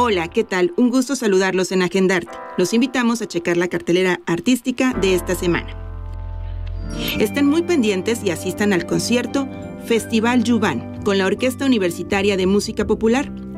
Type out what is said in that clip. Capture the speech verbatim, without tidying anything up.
Hola, ¿qué tal? Un gusto saludarlos en Agendarte. Los invitamos a checar la cartelera artística de esta semana. Estén muy pendientes y asistan al concierto Festival Yuvan con la Orquesta Universitaria de Música Popular.